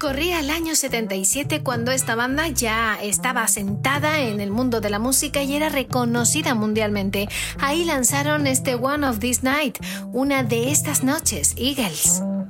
Corría el año 77 cuando esta banda ya estaba asentada en el mundo de la música y era reconocida mundialmente. Ahí lanzaron este One of This Night, una de estas noches, Eagles.